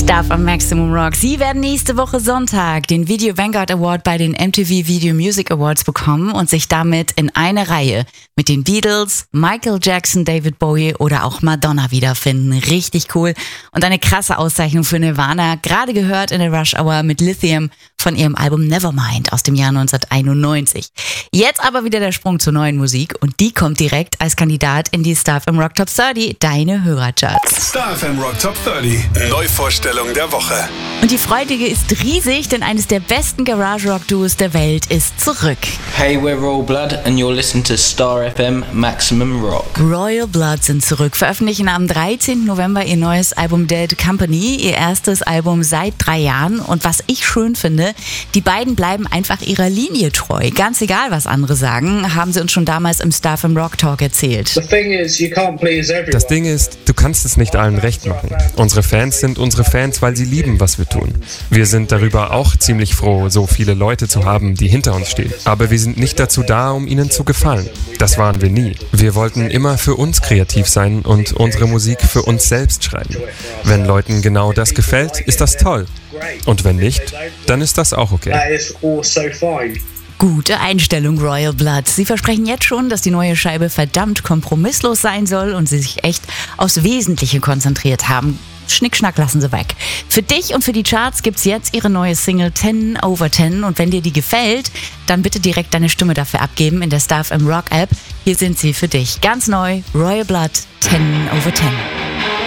Stuff am Maximum Rock. Sie werden nächste Woche Sonntag den Video Vanguard Award bei den MTV Video Music Awards bekommen und sich damit in eine Reihe mit den Beatles, Michael Jackson, David Bowie oder auch Madonna wiederfinden. Richtig cool und eine krasse Auszeichnung für Nirvana. Gerade gehört in der Rush Hour mit Lithium von ihrem Album Nevermind aus dem Jahr 1991. Jetzt aber wieder der Sprung zur neuen Musik und die kommt direkt als Kandidat in die Stuff im Rock Top 30, deine Hörercharts. Stuff im Rock Top 30, Neuvorstellung der Woche. Und die Freudige ist riesig, denn eines der besten Garage-Rock-Duos der Welt ist zurück. Hey, we're Royal Blood and you're listening to Star FM Maximum Rock. Royal Blood sind zurück, veröffentlichen am 13. November ihr neues Album Dead Company, ihr erstes Album seit 3 Jahren. Und was ich schön finde, die beiden bleiben einfach ihrer Linie treu. Ganz egal, was andere sagen, haben sie uns schon damals im Stuff im Rock Talk erzählt. Das Ding ist, du kannst es nicht allen recht machen. Unsere Fans sind unsere Fans, weil sie lieben, was wir tun. Wir sind darüber auch ziemlich froh, so viele Leute zu haben, die hinter uns stehen. Aber wir sind nicht dazu da, um ihnen zu gefallen. Das waren wir nie. Wir wollten immer für uns kreativ sein und unsere Musik für uns selbst schreiben. Wenn Leuten genau das gefällt, ist das toll. Und wenn nicht, dann ist das auch okay. Gute Einstellung, Royal Blood. Sie versprechen jetzt schon, dass die neue Scheibe verdammt kompromisslos sein soll und sie sich echt aufs Wesentliche konzentriert haben. Schnickschnack lassen sie weg. Für dich und für die Charts gibt's jetzt ihre neue Single 10 over 10 und wenn dir die gefällt, dann bitte direkt deine Stimme dafür abgeben in der Stuff im Rock App. Hier sind sie für dich. Ganz neu, Royal Blood 10 over 10.